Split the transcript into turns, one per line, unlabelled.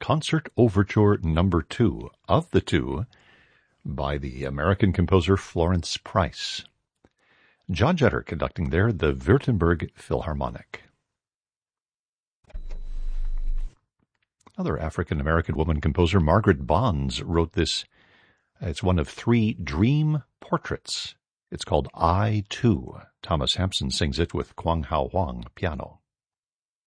Concert Overture No. 2 of the two by the American composer Florence Price. John Jetter conducting there the Württemberg Philharmonic. Another African-American woman composer, Margaret Bonds, wrote this. It's one of 3 dream portraits. It's called I, Too. Thomas Hampson sings it with Kwang Hao Huang piano.